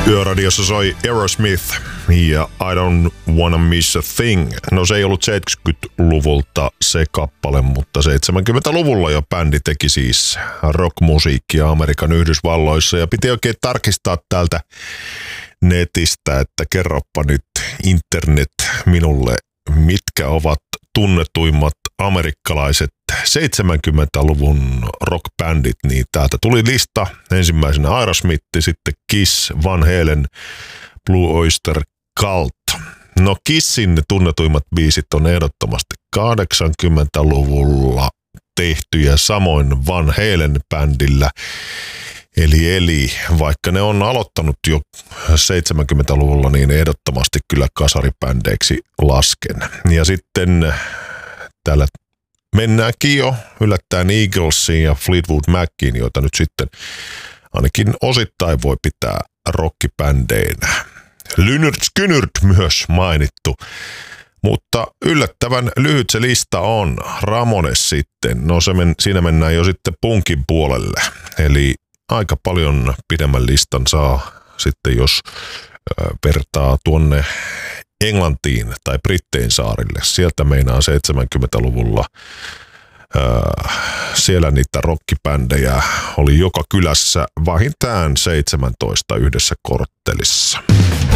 Yöradiossa soi Aerosmith ja I Don't Wanna Miss a Thing. No se ei ollut 70-luvulta se kappale, mutta 70-luvulla jo bändi teki siis rockmusiikkia Amerikan Yhdysvalloissa. Ja piti oikein tarkistaa täältä netistä, että kerropa nyt internet minulle, mitkä ovat tunnetuimmat amerikkalaiset 70-luvun rockbändit, niin täältä tuli lista. Ensimmäisenä Aerosmith, sitten Kiss, Van Halen, Blue Oyster Cult. No Kissin tunnetuimmat biisit on ehdottomasti 80-luvulla tehtyjä, samoin Van Halen bändillä. Eli vaikka ne on aloittanut jo 70-luvulla, niin ehdottomasti kyllä kasaribändeiksi lasken. Ja sitten täällä mennäänkin jo yllättäen Eaglesiin ja Fleetwood Maciin, joita nyt sitten ainakin osittain voi pitää rockibändeinä. Lynyrd Skynyrd myös mainittu, mutta yllättävän lyhyt se lista on. Ramones sitten, no siinä mennään jo sitten punkin puolelle, eli aika paljon pidemmän listan saa sitten, jos vertaa tuonne Englantiin tai Brittein saarille. Sieltä meinaa 70-luvulla siellä niitä rockibändejä oli joka kylässä vähintään 17 yhdessä korttelissa.